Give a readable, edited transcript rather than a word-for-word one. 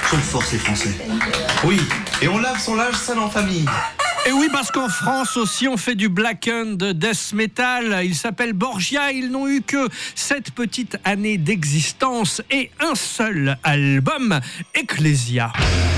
Sont forts ces Français. Oui, et on lave son linge sale en famille. Et oui, parce qu'en France aussi, on fait du black and death metal. Ils s'appellent Borgia. Ils n'ont eu que 7 petites années d'existence et un seul album, Ecclesia.